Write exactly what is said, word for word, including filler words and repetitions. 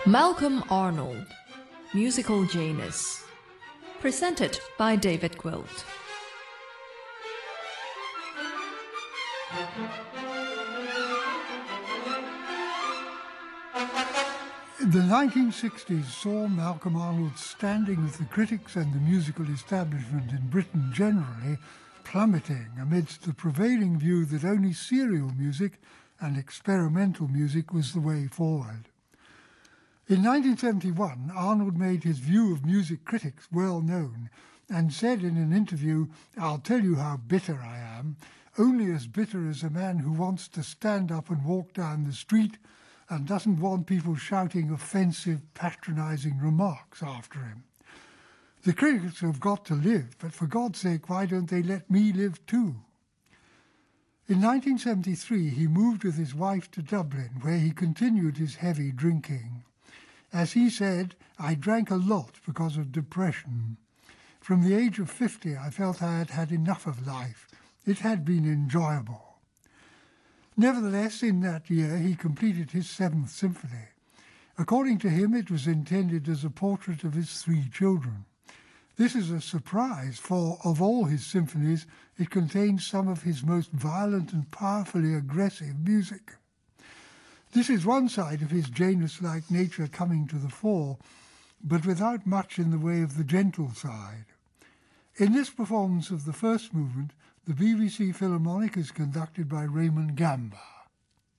Malcolm Arnold, Musical Janus. Presented by David Gwilt. The nineteen sixties saw Malcolm Arnold's standing with the critics and the musical establishment in Britain generally plummeting amidst the prevailing view that only serial music and experimental music was the way forward. In nineteen seventy-one, Arnold made his view of music critics well known and said in an interview, "I'll tell you how bitter I am, only as bitter as a man who wants to stand up and walk down the street and doesn't want people shouting offensive, patronizing remarks after him. The critics have got to live, but for God's sake, why don't they let me live too?" In nineteen seventy-three, he moved with his wife to Dublin, where he continued his heavy drinking. As he said, "I drank a lot because of depression. From the age of fifty, I felt I had had enough of life. It had been enjoyable." Nevertheless, in that year, he completed his Seventh Symphony. According to him, it was intended as a portrait of his three children. This is a surprise, for of all his symphonies, it contains some of his most violent and powerfully aggressive music. This is one side of his Janus-like nature coming to the fore, but without much in the way of the gentle side. In this performance of the first movement, the B B C Philharmonic is conducted by Raymond Gamba.